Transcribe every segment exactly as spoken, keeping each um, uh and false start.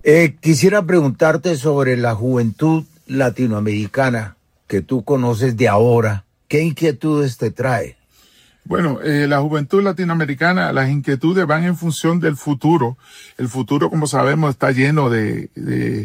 Eh, quisiera preguntarte sobre la juventud latinoamericana que tú conoces de ahora. ¿Qué inquietudes te trae? Bueno, eh, la juventud latinoamericana, las inquietudes van en función del futuro. El futuro, como sabemos, está lleno de, de,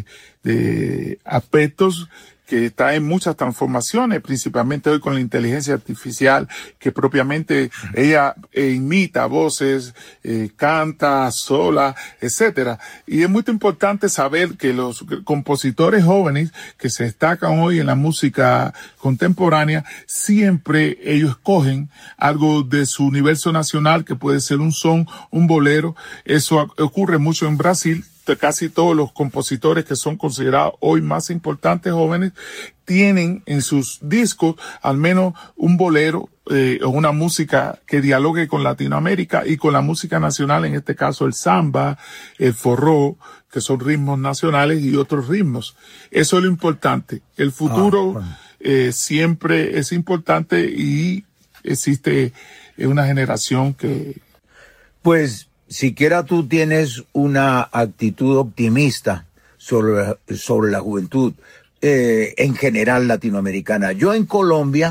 de aspectos que está en muchas transformaciones, principalmente hoy con la inteligencia artificial, que propiamente ella eh, imita voces, eh, canta sola, etcétera. Y es muy importante saber que los compositores jóvenes que se destacan hoy en la música contemporánea, siempre ellos cogen algo de su universo nacional, que puede ser un son, un bolero. Eso ocurre mucho en Brasil. Casi todos los compositores que son considerados hoy más importantes jóvenes tienen en sus discos al menos un bolero eh, o una música que dialogue con Latinoamérica y con la música nacional, en este caso el samba, el forró, que son ritmos nacionales, y otros ritmos. Eso es lo importante. El futuro ah, bueno. eh, siempre es importante y existe una generación que... Pues... siquiera tú tienes una actitud optimista sobre, sobre la juventud eh, en general latinoamericana. Yo en Colombia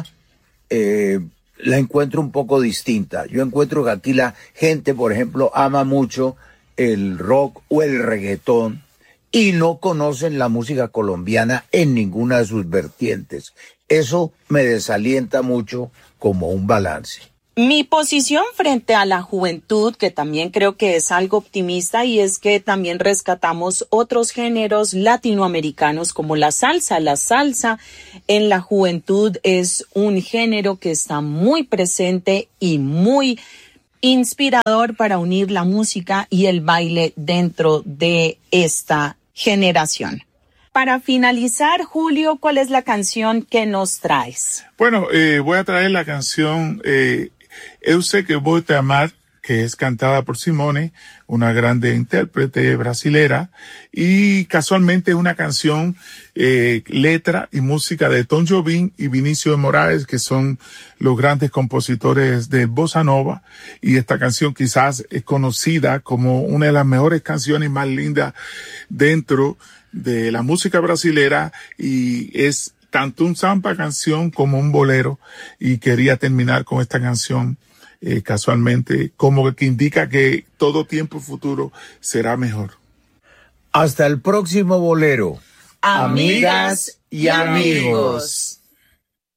eh, la encuentro un poco distinta. Yo encuentro que aquí la gente, por ejemplo, ama mucho el rock o el reggaetón y no conocen la música colombiana en ninguna de sus vertientes. Eso me desalienta mucho como un balance. Mi posición frente a la juventud, que también creo que es algo optimista, y es que también rescatamos otros géneros latinoamericanos como la salsa. La salsa en la juventud es un género que está muy presente y muy inspirador para unir la música y el baile dentro de esta generación. Para finalizar, Julio, ¿cuál es la canción que nos traes? Bueno, eh, voy a traer la canción... Eh, Eu sé que voy a amar, que es cantada por Simone, una grande intérprete brasilera, y casualmente es una canción, eh, letra y música de Tom Jobim y Vinicio de Moraes, que son los grandes compositores de Bossa Nova, y esta canción quizás es conocida como una de las mejores canciones más lindas dentro de la música brasilera, y es tanto un samba canción como un bolero, y quería terminar con esta canción eh, casualmente, como que indica que todo tiempo futuro será mejor. Hasta el próximo bolero. Amigas y amigos.